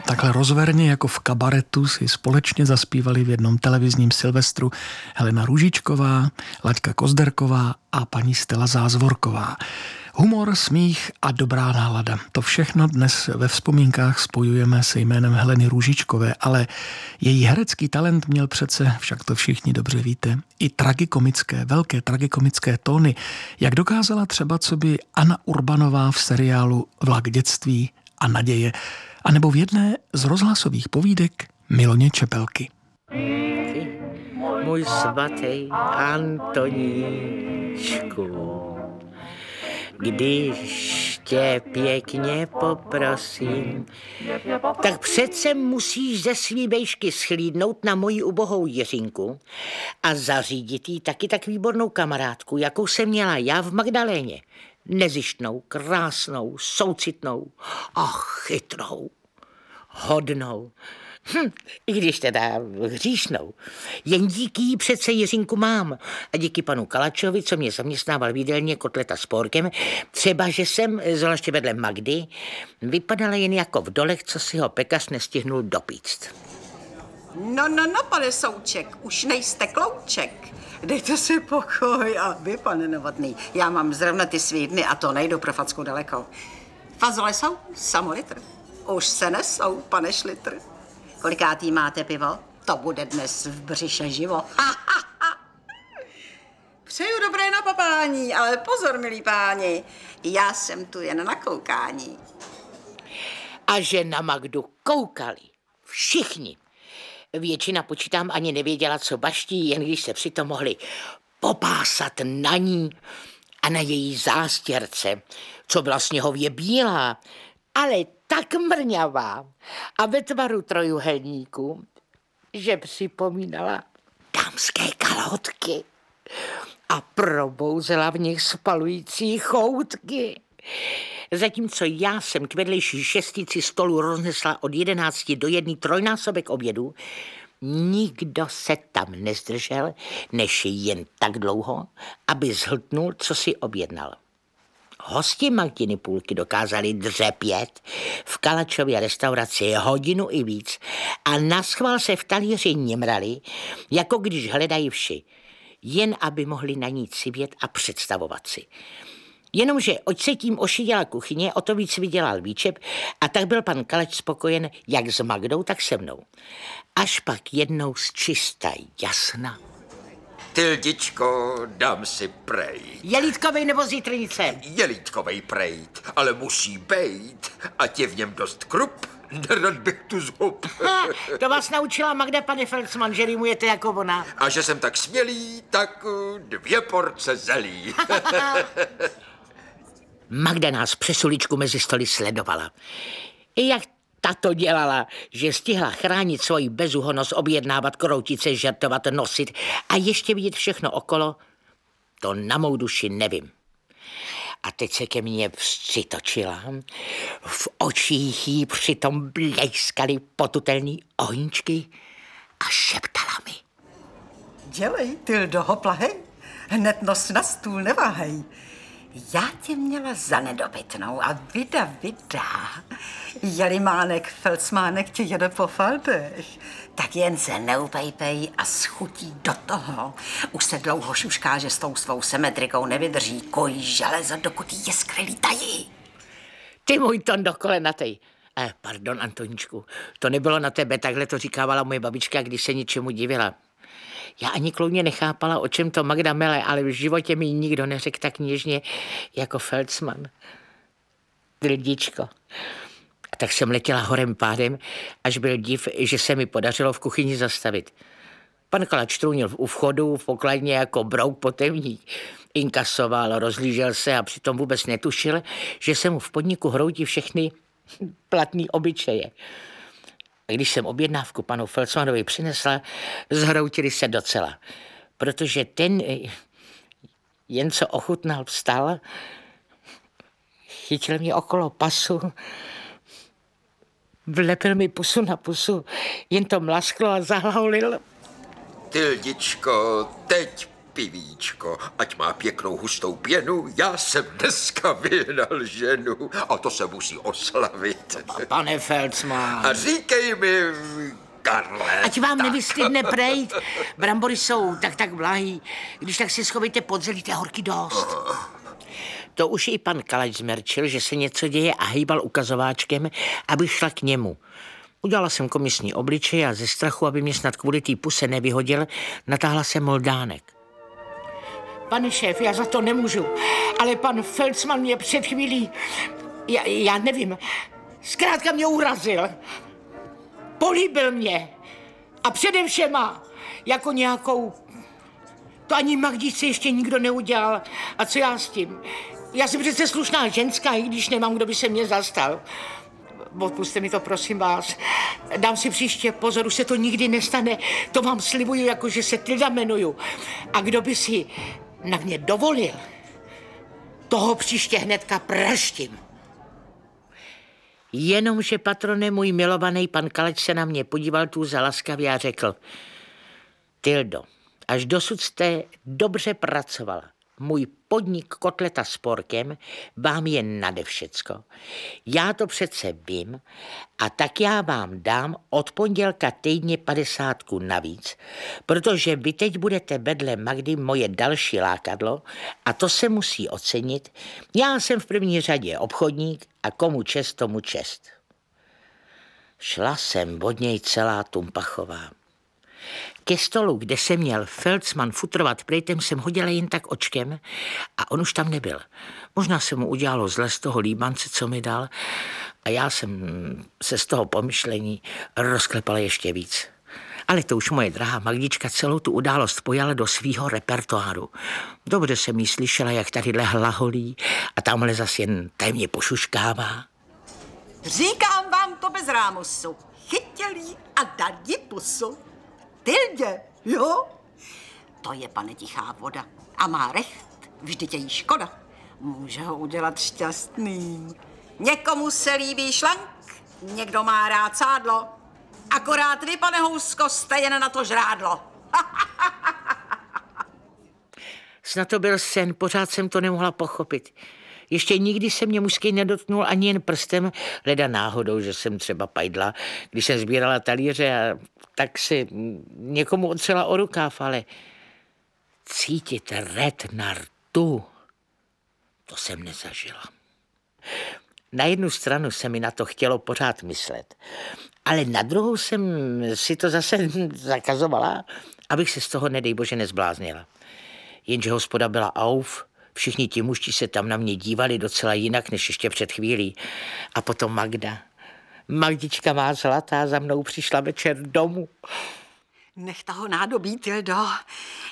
Takhle rozverně jako v kabaretu si společně zaspívali v jednom televizním Silvestru Helena Růžičková, Laďka Kozderková a paní Stella Zázvorková. Humor, smích a dobrá nálada. To všechno dnes ve vzpomínkách spojujeme se jménem Heleny Růžičkové, ale její herecký talent měl přece, však to všichni dobře víte, i tragikomické, velké tragikomické tóny, jak dokázala třeba coby Anna Urbanová v seriálu Vlak dětství a naděje, anebo v jedné z rozhlasových povídek Miloně Čepelky. Můj svatý Antoníčku, když tě pěkně poprosím, tak přece musíš ze svý bejšky schlídnout na moji ubohou Jiřinku a zařídit jí taky tak výbornou kamarádku, jakou jsem měla já v Magdaléně. Nezištnou, krásnou, soucitnou a chytrou, hodnou. I když teda hříšnou. Jen díky jí přece Jiřinku mám. A díky panu Kalačovi, co mě zaměstnával v jídelně Kotleta s pórkem, třeba, že jsem, zvláště vedle Magdy, vypadala jen jako v dolech, co si ho pekař nestihnul dopíct. No, pane Souček, už nejste klouček. Dejte si pokoj a vy, pane Novotný. Já mám zrovna ty svý dny a to nejdu pro facku daleko. Fazole jsou samolitr. Už se nesou, pane Šlitr. Kolikátý máte pivo? To bude dnes v břiše živo. Přeju dobré napapání, ale pozor, milí páni, já jsem tu jen na koukání. A že na Magdu koukali všichni. Většina, počítám, ani nevěděla, co baští, jen když se přitom mohli popásat na ní a na její zástěrce, co byla sněhově bílá, ale tak mrňavá a ve tvaru trojuhelníku, že připomínala dámské kalhotky a probouzela v nich spalující choutky. Zatímco já jsem k vedlejší šestici stolu roznesla od 11 do 1 trojnásobek obědu, nikdo se tam nezdržel, než jen tak dlouho, aby zhltnul, co si objednal. Hosti Magdiny půlky dokázali dřepět v Kalačově restauraci hodinu i víc a naschvál se v talíři nimrali, jako když hledají vši, jen aby mohli na ní civět a představovat si. Jenomže oč se tím ošidila kuchyně, o to víc vydělal výčep a tak byl pan Kalač spokojen jak s Magdou, tak se mnou. Až pak jednou z čista jasna. Tyldičko, dám si prejt. Jelítkovej nebo z jitrnice? Jelítkovej prejt, ale musí bejt, ať je v něm dost krup, nerad bych tu zhub. To vás naučila Magda, pane Felsman, že rýmujete jako ona. A že jsem tak smělý, tak 2 porce zelí. Magda nás přes uličku mezi stoly sledovala. I jak tato dělala, že stihla chránit svoji bezúhonnost, objednávat kroutice, žertovat, nosit a ještě vidět všechno okolo, to na mou duši nevím. A teď se ke mně přitočila, v očích jí přitom blejskaly potutelný ohníčky a šeptala mi. Dělej, Tyldo, hopla, hej, hned nos na stůl neváhej. Já tě měla za nedobytnou a vida, Jelimánek, Felsmánek tě jede po faldech. Tak jen se neupejpej a schutí do toho. Už se dlouho šušká, že s tou svou symetrikou nevydrží, kojí železo, dokud jí jiskry lítají. Ty můj ton do kolenatej. Pardon, Antoníčku, to nebylo na tebe, takhle to říkávala moje babička, když se něčemu divila. Já ani kloudně nechápala, o čem to Magda mele, ale v životě mi nikdo neřekl tak něžně jako Felsman. Tyldičko. A tak jsem letěla horem pádem, až byl div, že se mi podařilo v kuchyni zastavit. Pan Kalač trůnil u vchodu v pokladně jako brouk potemník. Inkasoval, rozlížel se a přitom vůbec netušil, že se mu v podniku hroutí všechny platný obyčeje. A když jsem objednávku panu Felsmanovi přinesla, zhroutili se docela, protože ten, jen co ochutnal, vstal, chytil mě okolo pasu, vlepil mi pusu na pusu, jen to mlasklo a zahlaulil. Tyldičko, teď pivíčko, ať má pěknou hustou pěnu, já jsem dneska vyhnal ženu a to se musí oslavit. Pane Felsman. A říkej mi, Karle. Ať vám nevystydne prejt. Brambory jsou tak blahý. Když tak si schovejte pod zelí, té horky dost. To už i pan Kalač zmerčil, že se něco děje a hejbal ukazováčkem, aby šla k němu. Udělala jsem komisní obličej a ze strachu, aby mě snad kvůli té puse nevyhodil, natáhla jsem moldánek. Pane šéf, já za to nemůžu, ale pan Felsman mě před chvílí, já nevím, zkrátka mě urazil. Políbil mě a především jako nějakou, to ani Magdičce ještě nikdo neudělal. A co já s tím? Já jsem přece slušná ženská, i když nemám, kdo by se mě zastal. Odpusťte mi to, prosím vás. Dám si příště pozor, už se to nikdy nestane. To vám slibuju, jako že se Tilda jmenuju. A kdo by si na mě dovolil, toho příště hnedka praštím. Jenomže, patrone, můj milovaný pan Kalač se na mě podíval tu zalaskavě a řekl: Tildo, až dosud jste dobře pracovala. Můj podnik Kotleta s porkem vám je nade všecko. Já to přece vím a tak já vám dám od pondělka týdně 50 navíc, protože vy teď budete vedle Magdy moje další lákadlo a to se musí ocenit. Já jsem v první řadě obchodník a komu čest, tomu čest. Šla jsem od něj celá tumpachová. Ke stolu, kde se měl Felsman futrovat prejtem, jsem hodila jen tak očkem a on už tam nebyl. Možná se mu udělalo zle z toho líbance, co mi dal, a já jsem se z toho pomyšlení rozklepala ještě víc. Ale to už moje drahá Magdička celou tu událost pojala do svýho repertoáru. Dobře jsem jí slyšela, jak tadyhle hlaholí a tamhle zas jen tajemně pošuškává. Říkám vám to bez rámusu. Chytěl jí a dal jí pusu. Tildě, jo? To je, pane, tichá voda. A má recht, vždyť je jí škoda. Může ho udělat šťastným. Někomu se líbí šlank, někdo má rád sádlo. Akorát vy, pane Housko, jste jen na to žrádlo. Snad to byl sen, pořád jsem to nemohla pochopit. Ještě nikdy se mě mužský nedotknul ani jen prstem, leda náhodou, že jsem třeba pajdla, když jsem sbírala talíře a tak si někomu otřela o rukáv, ale cítit red na rtu, to jsem nezažila. Na jednu stranu se mi na to chtělo pořád myslet, ale na druhou jsem si to zase zakazovala, abych se z toho, nedej bože, nezbláznila. Jenže hospoda byla auf, všichni ti mužti se tam na mě dívali docela jinak, než ještě před chvílí. A potom Magda. Magdička má zlatá za mnou přišla večer domů. Nech toho nádobí, Tildo.